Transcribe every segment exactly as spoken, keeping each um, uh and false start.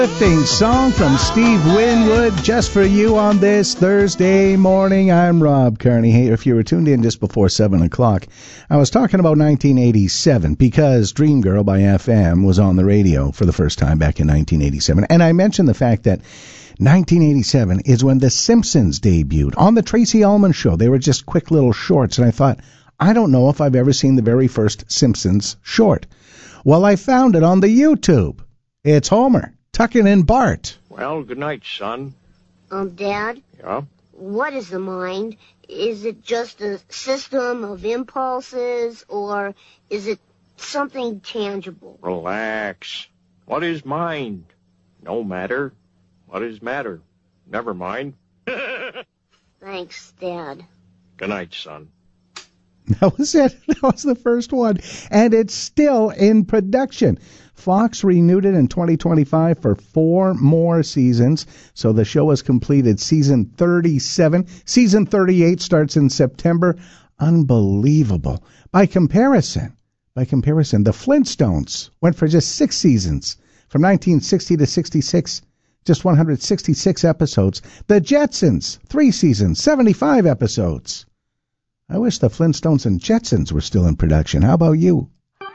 Uplifting song from Steve Winwood just for you on this Thursday morning. I'm Rob Kearney. Hey, if you were tuned in just before seven o'clock, I was talking about nineteen eighty-seven because Dream Girl by F M was on the radio for the first time back in nineteen eighty-seven. And I mentioned the fact that nineteen eighty-seven is when The Simpsons debuted on the Tracy Ullman Show. They were just quick little shorts, and I thought, I don't know if I've ever seen the very first Simpsons short. Well, I found it on the YouTube. It's Homer tucking in Bart. Well, good night, son. Um, Dad? Yeah? What is the mind? Is it just a system of impulses, or is it something tangible? Relax. What is mind? No matter. What is matter? Never mind. Thanks, Dad. Good night, son. That was it. That was the first one. And it's still in production. Fox renewed it in twenty twenty-five for four more seasons. So the show has completed season thirty-seven. Season thirty-eight starts in September. Unbelievable. By comparison, by comparison, the Flintstones went for just six seasons. From nineteen sixty to sixty-six, just one hundred sixty-six episodes. The Jetsons, three seasons, seventy-five episodes. I wish the Flintstones and Jetsons were still in production. How about you?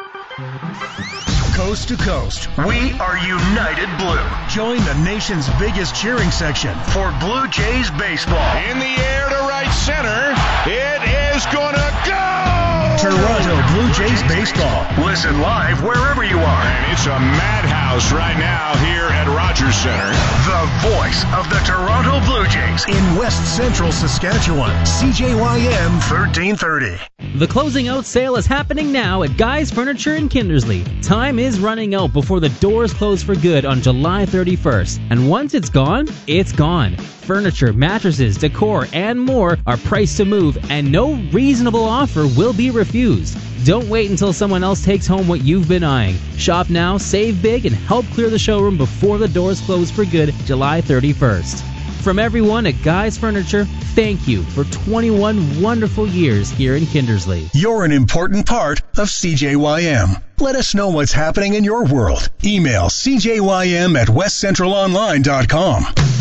Coast to coast, we are United Blue. Join the nation's biggest cheering section for Blue Jays baseball. In the air to right center, it is gonna go! Toronto Blue Jays baseball. Listen live wherever you are. And it's a madhouse right now here at Rogers Center. The voice of the Toronto Blue Jays in West Central Saskatchewan. C J Y M thirteen thirty. The closing out sale is happening now at Guy's Furniture in Kindersley. Time is running out before the doors close for good on July thirty-first. And once it's gone, it's gone. Furniture, mattresses, decor, and more are priced to move, and no reasonable offer will be refused. Don't wait until someone else takes home what you've been eyeing. Shop now, save big, and help clear the showroom before the doors close for good July thirty-first. From everyone at Guy's Furniture, thank you for twenty-one wonderful years here in Kindersley. You're an important part of C J Y M. Let us know what's happening in your world. Email c j y m at west central online dot com.